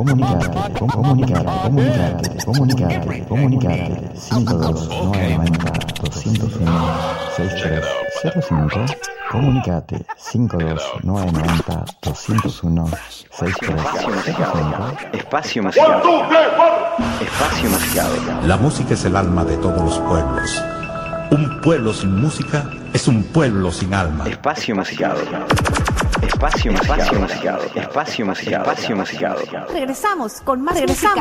Comunicate. 52-990-201-6305. Comunicate 52-990-201-6305. Espacio Masificado. Espacio Masificado. La música es el alma de todos los pueblos. Un pueblo sin música es un pueblo sin alma. Espacio Masificado. Espacio Masificado. Espacio Masificado. Espacio Masificado. Regresamos con más música.